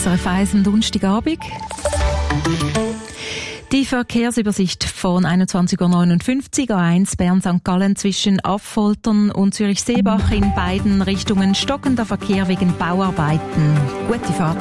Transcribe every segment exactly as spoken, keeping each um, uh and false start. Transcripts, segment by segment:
S R F eins am Donnerstagabend. Die Verkehrsübersicht von einundzwanzig Uhr neunundfünfzig, A eins Bern-Sankt Gallen zwischen Affoltern und Zürich-Seebach in beiden Richtungen stockender Verkehr wegen Bauarbeiten. Gute Fahrt.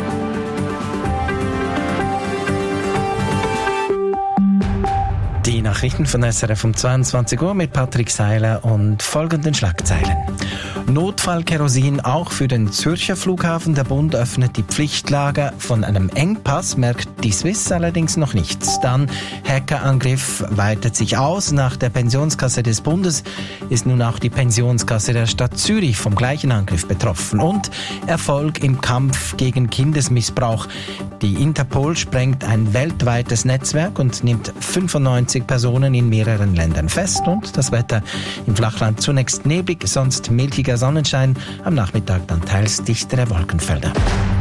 Die Nachrichten von S R F um zweiundzwanzig Uhr mit Patrick Seiler und folgenden Schlagzeilen. Notfallkerosin auch für den Zürcher Flughafen. Der Bund öffnet die Pflichtlager. Von einem Engpass merkt die Swiss allerdings noch nichts. Dann Hackerangriff weitet sich aus. Nach der Pensionskasse des Bundes ist nun auch die Pensionskasse der Stadt Zürich vom gleichen Angriff betroffen. Und Erfolg im Kampf gegen Kindesmissbrauch. Die Interpol sprengt ein weltweites Netzwerk und nimmt fünfundneunzig Personen in mehreren Ländern fest. Und das Wetter im Flachland zunächst neblig, sonst milchiger Sonnenschein, am Nachmittag dann teils dichtere Wolkenfelder.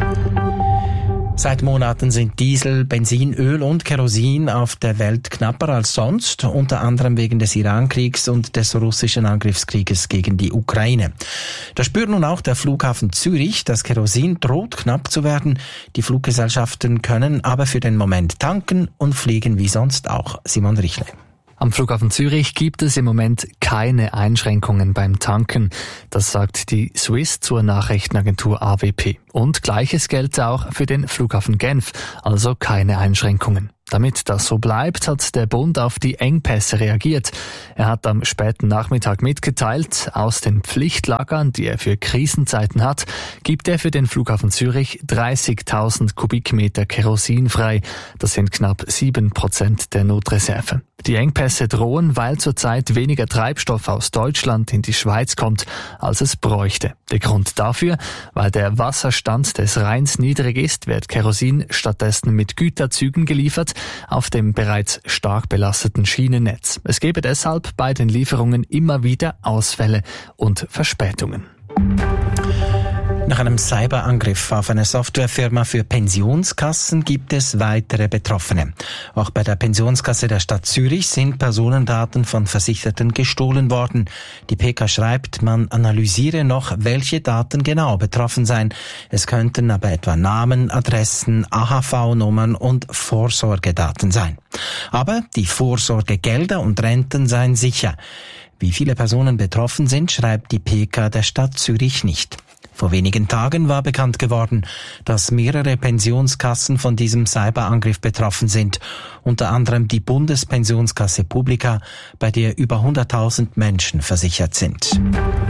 Seit Monaten sind Diesel, Benzin, Öl und Kerosin auf der Welt knapper als sonst, unter anderem wegen des Irankriegs und des russischen Angriffskrieges gegen die Ukraine. Das spürt nun auch der Flughafen Zürich. Das Kerosin droht knapp zu werden. Die Fluggesellschaften können aber für den Moment tanken und fliegen wie sonst auch. Simon Richle. Am Flughafen Zürich gibt es im Moment keine Einschränkungen beim Tanken. Das sagt die Swiss zur Nachrichtenagentur A W P. Und Gleiches gilt auch für den Flughafen Genf, also keine Einschränkungen. Damit das so bleibt, hat der Bund auf die Engpässe reagiert. Er hat am späten Nachmittag mitgeteilt, aus den Pflichtlagern, die er für Krisenzeiten hat, gibt er für den Flughafen Zürich dreißigtausend Kubikmeter Kerosin frei. Das sind knapp sieben Prozent der Notreserve. Die Engpässe drohen, weil zurzeit weniger Treibstoff aus Deutschland in die Schweiz kommt, als es bräuchte. Der Grund dafür, weil der Wasserstand des Rheins niedrig ist, wird Kerosin stattdessen mit Güterzügen geliefert auf dem bereits stark belasteten Schienennetz. Es gebe deshalb bei den Lieferungen immer wieder Ausfälle und Verspätungen. Nach einem Cyberangriff auf eine Softwarefirma für Pensionskassen gibt es weitere Betroffene. Auch bei der Pensionskasse der Stadt Zürich sind Personendaten von Versicherten gestohlen worden. Die P K schreibt, man analysiere noch, welche Daten genau betroffen seien. Es könnten aber etwa Namen, Adressen, A H V-Nummern und Vorsorgedaten sein. Aber die Vorsorgegelder und Renten seien sicher. Wie viele Personen betroffen sind, schreibt die P K der Stadt Zürich nicht. Vor wenigen Tagen war bekannt geworden, dass mehrere Pensionskassen von diesem Cyberangriff betroffen sind, unter anderem die Bundespensionskasse Publica, bei der über hunderttausend Menschen versichert sind.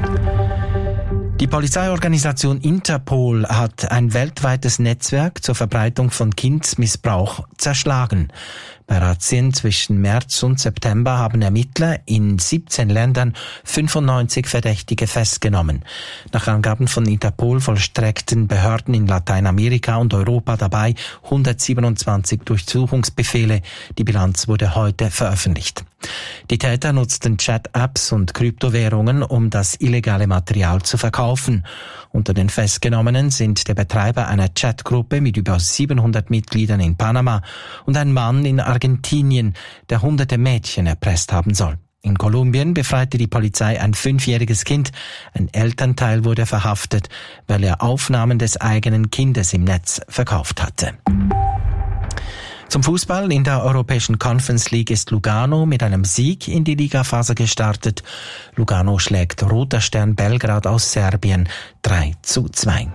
Die Polizeiorganisation Interpol hat ein weltweites Netzwerk zur Verbreitung von Kindesmissbrauch zerschlagen. Bei Razzien zwischen März und September haben Ermittler in siebzehn Ländern fünfundneunzig Verdächtige festgenommen. Nach Angaben von Interpol vollstreckten Behörden in Lateinamerika und Europa dabei hundertsiebenundzwanzig Durchsuchungsbefehle. Die Bilanz wurde heute veröffentlicht. Die Täter nutzten Chat-Apps und Kryptowährungen, um das illegale Material zu verkaufen. Unter den Festgenommenen sind der Betreiber einer Chatgruppe mit über siebenhundert Mitgliedern in Panama und ein Mann in Argentinien, der hunderte Mädchen erpresst haben soll. In Kolumbien befreite die Polizei ein fünfjähriges Kind. Ein Elternteil wurde verhaftet, weil er Aufnahmen des eigenen Kindes im Netz verkauft hatte. Zum Fußball. In der Europäischen Conference League ist Lugano mit einem Sieg in die Ligaphase gestartet. Lugano schlägt Roter Stern Belgrad aus Serbien drei zu zwei.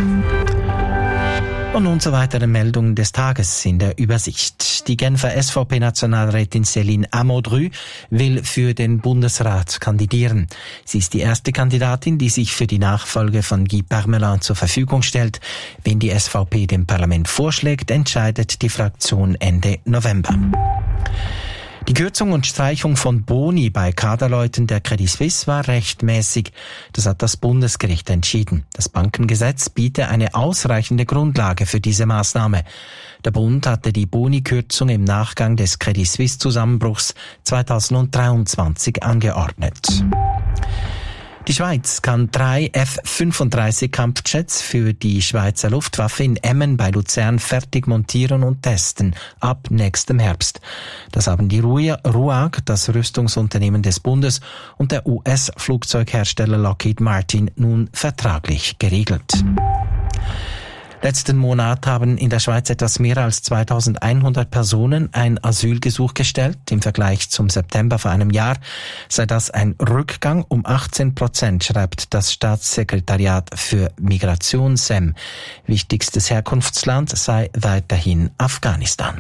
Und nun zu weiteren Meldungen des Tages in der Übersicht. Die Genfer S V P-Nationalrätin Céline Amodru will für den Bundesrat kandidieren. Sie ist die erste Kandidatin, die sich für die Nachfolge von Guy Parmelin zur Verfügung stellt. Wen die S V P dem Parlament vorschlägt, entscheidet die Fraktion Ende November. Die Kürzung und Streichung von Boni bei Kaderleuten der Credit Suisse war rechtmäßig. Das hat das Bundesgericht entschieden. Das Bankengesetz biete eine ausreichende Grundlage für diese Maßnahme. Der Bund hatte die Boni-Kürzung im Nachgang des Credit Suisse-Zusammenbruchs zweitausenddreiundzwanzig angeordnet. Die Schweiz kann drei F fünfunddreißig Kampfjets für die Schweizer Luftwaffe in Emmen bei Luzern fertig montieren und testen ab nächstem Herbst. Das haben die R U A G, das Rüstungsunternehmen des Bundes, und der U S-Flugzeughersteller Lockheed Martin nun vertraglich geregelt. Letzten Monat haben in der Schweiz etwas mehr als zweitausendeinhundert Personen ein Asylgesuch gestellt. Im Vergleich zum September vor einem Jahr sei das ein Rückgang um achtzehn Prozent, schreibt das Staatssekretariat für Migration S E M. Wichtigstes Herkunftsland sei weiterhin Afghanistan.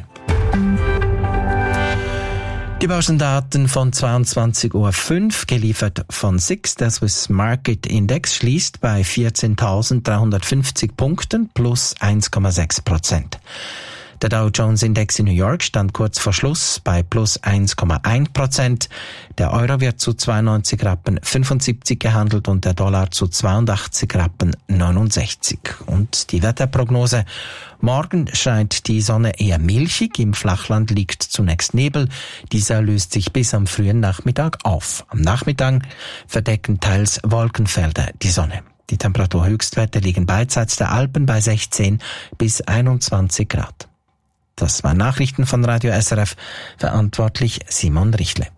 Die Börsendaten von zweiundzwanzig Uhr fünf, geliefert von S I X. Der Swiss Market Index schließt bei vierzehntausenddreihundertfünfzig Punkten plus eins Komma sechs Prozent. Der Dow Jones Index in New York stand kurz vor Schluss bei plus eins Komma eins Prozent. Der Euro wird zu zweiundneunzig Rappen fünfundsiebzig gehandelt und der Dollar zu zweiundachtzig Rappen neunundsechzig. Und die Wetterprognose: Morgen scheint die Sonne eher milchig, im Flachland liegt zunächst Nebel. Dieser löst sich bis am frühen Nachmittag auf. Am Nachmittag verdecken teils Wolkenfelder die Sonne. Die Temperaturhöchstwerte liegen beidseits der Alpen bei sechzehn bis einundzwanzig Grad. Das waren Nachrichten von Radio S R F, verantwortlich Simon Richtle.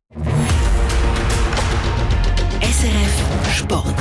S R F Sport.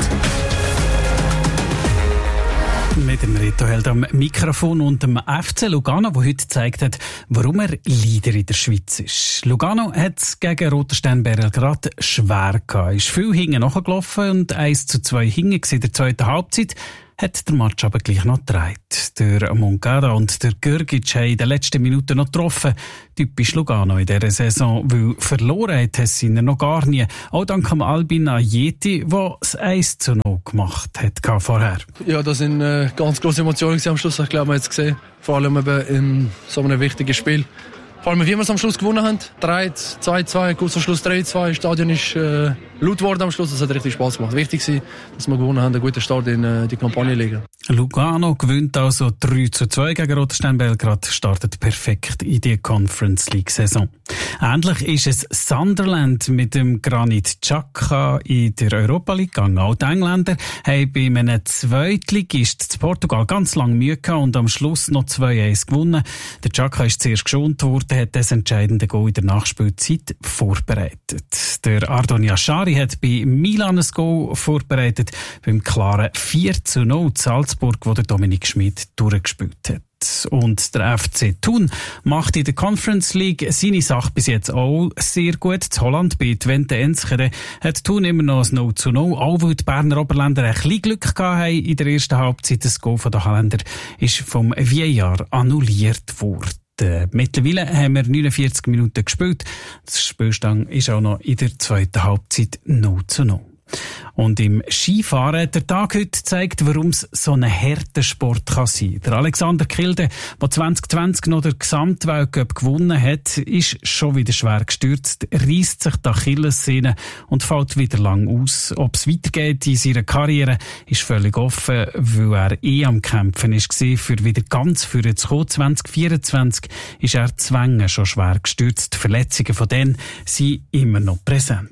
Mit dem Reto-Held am Mikrofon und dem F C Lugano, der heute gezeigt hat, warum er Leader in der Schweiz ist. Lugano hat es gegen Roter Stern Belgrad schwer gehabt. Ist viel hinten nachgelaufen und eins zu zwei hinten in der zweiten Halbzeit. Hat der Match aber gleich noch gedreht. Der Moncada und der Görgic haben in den letzten Minuten noch getroffen. Typisch Lugano in dieser Saison, weil verloren hat Tessiner noch gar nie. Auch dank am Albin Ajeti, der das eins zu null gemacht hat vorher. Ja, das sind äh, ganz grosse Emotionen am Schluss. Ich glaube, man hat es gesehen. Vor allem eben in so einem wichtigen Spiel. Vor allem, wie wir es am Schluss gewonnen haben. drei zwei zwei, kurz am Schluss drei zwei. Das Stadion ist äh, laut geworden am Schluss. Das hat richtig Spass gemacht. Wichtig war, dass wir gewonnen haben, einen guten Start in äh, die Kampagne legen. Lugano gewinnt also drei zu zwei gegen Roter Stern Belgrad, startet perfekt in die Conference League Saison. Ähnlich ist es Sunderland mit dem Granit Xhaka in der Europa League gegangen. Auch die Engländer haben bei einem Zweitligist zu Portugal ganz lange Mühe gehabt und am Schluss noch zwei eins gewonnen. Der Xhaka ist zuerst geschont worden, hat das entscheidende Goal in der Nachspielzeit vorbereitet. Der Ardon Yashari hat bei Milan ein Goal vorbereitet, beim klaren vier zu null Salzburg, wo der Dominik Schmid durchgespielt hat. Und der F C Thun macht in der Conference League seine Sache bis jetzt auch sehr gut. Das Holland bei Twente Enschede hat Thun immer noch ein null zu null. Auch weil die Berner Oberländer ein bisschen Glück gehabt haben in der ersten Halbzeit. Das Goal der Holländer ist vom V A R annulliert worden. Mittlerweile haben wir neunundvierzig Minuten gespielt. Das Spielstand ist auch noch in der zweiten Halbzeit null zu null. Und im Skifahren hat der Tag heute gezeigt, warum es so ein harter Sport kann sein. Der Alexander Kilde, der zwanzig zwanzig noch den Gesamtweltcup gewonnen hat, ist schon wieder schwer gestürzt, reisst sich die Achillessehne und fällt wieder lang aus. Ob es weitergeht in seiner Karriere, ist völlig offen, weil er eh am Kämpfen war, für wieder ganz vorne zu kommen. zwanzig vierundzwanzig ist er zwängen schon schwer gestürzt. Die Verletzungen von denen sind immer noch präsent.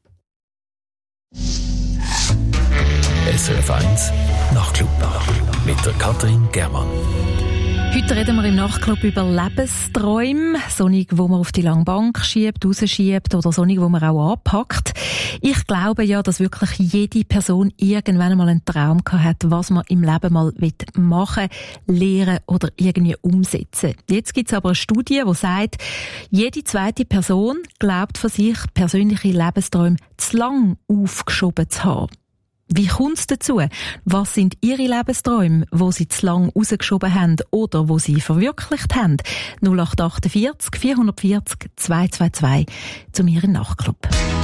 S R F eins Nachtclub mit der Katrin Germann. Heute reden wir im Nachtclub über Lebensträume. Solche, wo man auf die lange Bank schiebt, rausschiebt oder solche, wo man auch anpackt. Ich glaube ja, dass wirklich jede Person irgendwann mal einen Traum gehabt hat, was man im Leben mal machen will, lernen oder irgendwie umsetzen. Jetzt gibt es aber eine Studie, die sagt, jede zweite Person glaubt von sich, persönliche Lebensträume zu lang aufgeschoben zu haben. Wie kommt es dazu? Was sind Ihre Lebensträume, wo Sie zu lang rausgeschoben haben oder wo Sie verwirklicht haben? null acht acht vier vier vier null zwei zwei zwei zu mir im Nachtclub.